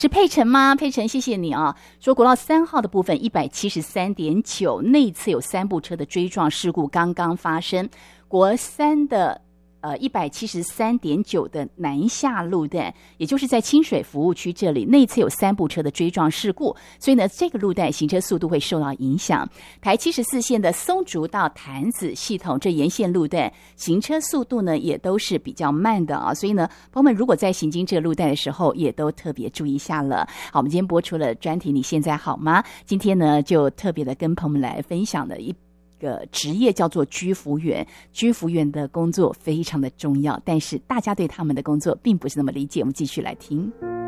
是佩晨吗？佩晨，谢谢你啊。说国道3号的部分 173.9 内侧有3部车的追撞事故刚刚发生，国3的173.9 的南下路段，也就是在清水服务区这里，内侧有3部车的追撞事故，所以呢，这个路段行车速度会受到影响。台74线的松竹到潭子系统，这沿线路段行车速度呢也都是比较慢的啊，所以呢，朋友们如果在行经这个路段的时候，也都特别注意一下了。好，我们今天播出了专题，你现在好吗？今天呢，就特别的跟朋友们来分享的一个职业叫做居服员。居服员的工作非常的重要，但是大家对他们的工作并不是那么理解。我们继续来听。